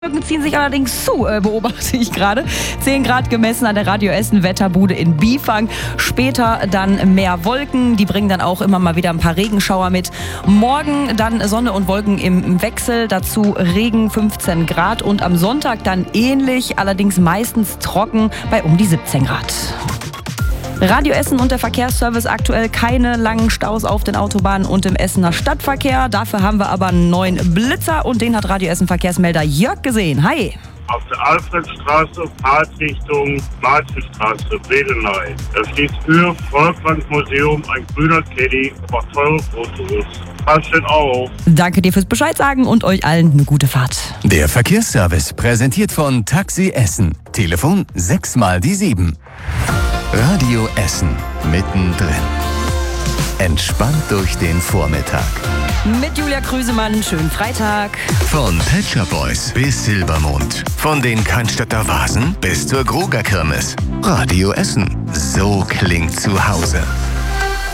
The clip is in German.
Wolken ziehen sich allerdings zu, beobachte ich gerade. 10 Grad gemessen an der Radio Essen Wetterbude in Bifang. Später dann mehr Wolken, die bringen dann auch immer mal wieder ein paar Regenschauer mit. Morgen dann Sonne und Wolken im Wechsel, dazu Regen 15 Grad und am Sonntag dann ähnlich, allerdings meistens trocken bei um die 17 Grad. Radio Essen und der Verkehrsservice: aktuell keine langen Staus auf den Autobahnen und im Essener Stadtverkehr. Dafür haben wir aber einen neuen Blitzer und den hat Radio Essen Verkehrsmelder Jörg gesehen. Hi! Auf der Alfredstraße, Fahrtrichtung Martinstraße, Wedeney. Da steht für Volksmuseum ein grüner Caddy, aber teure Fotos. Passt denn auf. Danke dir fürs Bescheid sagen und euch allen eine gute Fahrt. Der Verkehrsservice präsentiert von Taxi Essen. Telefon 6 mal die 7. Radio Essen mittendrin. Entspannt durch den Vormittag. Mit Julia Krüsemann, schönen Freitag. Von Pet Shop Boys bis Silbermond. Von den Cannstatter Vasen bis zur Gruger Kirmes. Radio Essen. So klingt zu Hause.